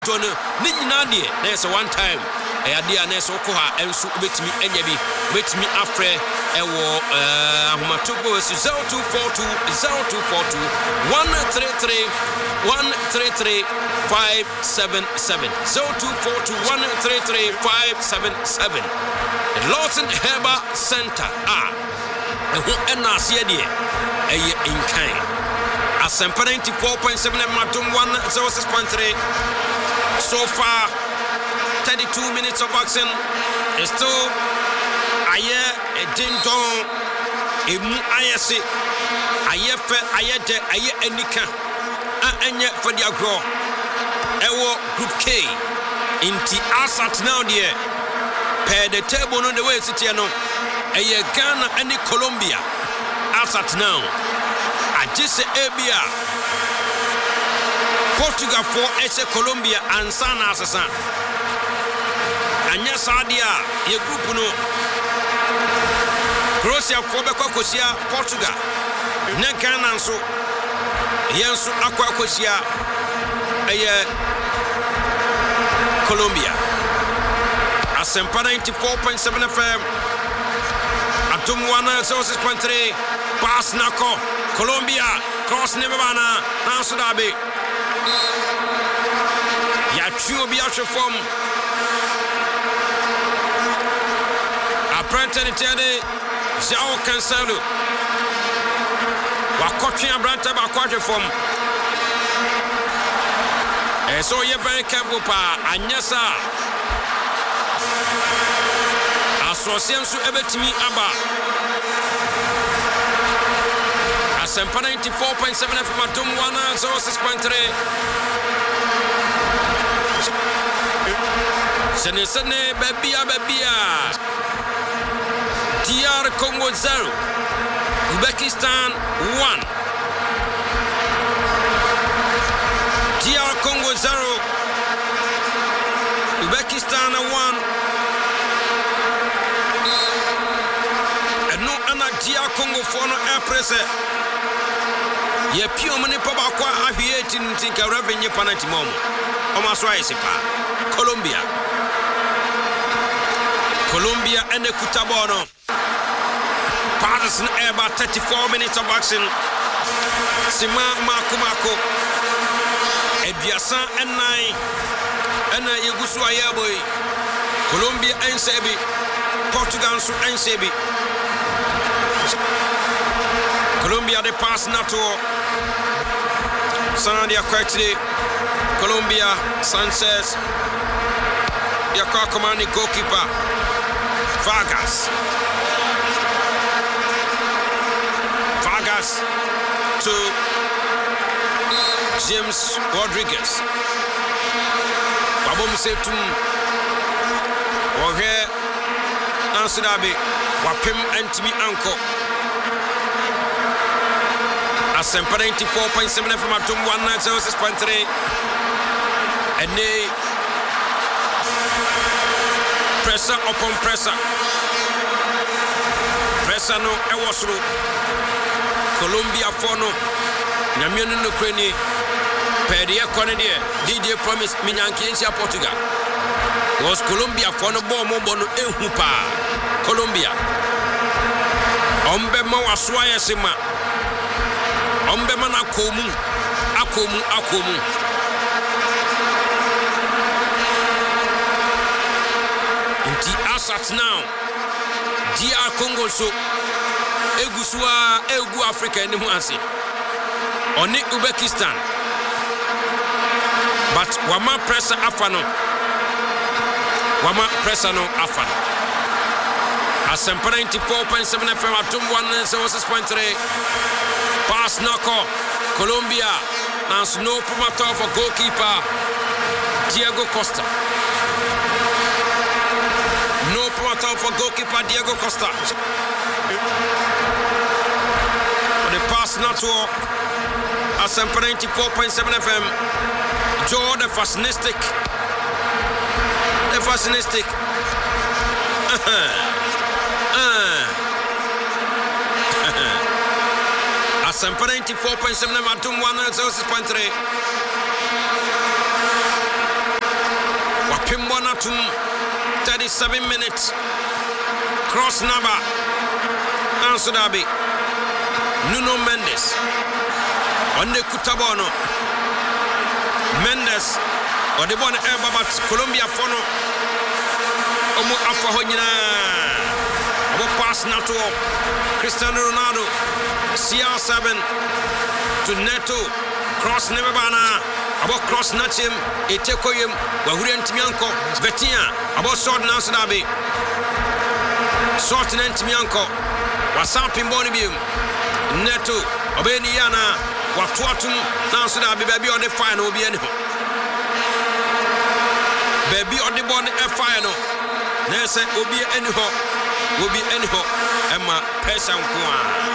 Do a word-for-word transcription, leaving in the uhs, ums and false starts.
Jono ni nyina de na so one time e ade a na so ko ha enso betimi anya bi betimi afre e wo ahomatoko zero two four two zero two four two one three three one three three five seven seven zero two four two one three three five seven seven Lawson Herbal Center ah eho enase de eye inkan Asempa ninety-four point seven Matum one oh six point three. So far, thirty-two minutes of action. It's still aye a ding dong. Emu aye se aye fe aye de aye enika. A enye for the agro. Ewo Group K. Inti asat now there. Per the table on the way city no. Aye Ghana and Colombia. Asat now. Ajise Ebia Portugal for Ese Colombia and Sana Assassin. Anya Sadia, ye group no. Croatia for Bekosia, Portugal. Nekana so. Yensu Aqua Cosia, Aye Colombia. Asempa ninety-four point seven F M. Atum one oh six point three. Pass Nako. Colombia cross Nebana Nansudabi Yachu Biacho from Apprentice Tede Zao Cancelo Wakotia Branta Baquaja from and so you're very careful pa Anyasa Association su Ebetimi Abba Asempa ninety-four point seven F M Atum one oh six point three. Sene sene babia babia. D R Congo zero. Uzbekistan one. D R Congo zero. Uzbekistan one. And no ana D R Congo for no air pressure. Ye pio mani pa ba kwa ahieti ntinka revenue panati mom o maso aisipa Colombia Colombia and Kutabono Patterson about thirty-four minutes of action Sima Makumako Ebiasa and nine and Yegusu Ayaboy Colombia and Sebi Portugal su and Sebi Colombia de pass Nato Sandia Quetri Colombia Sanchez Yaka commanding goalkeeper Vargas Vargas to James Rodriguez Babom Setum Ohe Nansudabi Wapim Antimi Anko Asempa ninety-four point seven F M Atum one oh six point three. And they pressure upon pressure. Pressure no Ewasro. Colombia for no. Namiano no Crane. Pedia Conadia. D J promise Minankiensia Portugal. Was Colombia for no bomb mobono Ehupa. Colombia. Ombe Mawa Swaya Sima. Ombe mana akomu akomu akomu Inti asat now D R Congo so egusua egu Africa ni muansi oni Uzbekistan but wama pressure afano wama pressure no afano Asempa ninety-four point seven F M Atum one oh six point three. Pass Nako, Colombia, and snow promoter for goalkeeper Diego Costa. No promoter for goalkeeper Diego Costa. For the pass Nato, Asempa ninety-four point seven F M. Joe the fascinistic. The fascinistic. Asempa ninety-four point seven Matum one oh six point three. atum thirty-seven minutes cross number Anso Dabi Nuno Mendes on the Kutabono Mendes or the one Ebabat Colombia Fono Omo Afahonyina Omo pass Nato Cristiano Ronaldo C R seven to Neto cross Nebana Abo cross Nachim Etekoyem Wahurian Timianko Vetia Abo sword Anso Dabi Short and Timianko was up in Bonibium Neto Obeniana Watuatum Anso Dabi baby on the final will be anyhow baby on the bond a final Nessa will be anyhow will be anyhow Emma Pesan Kwa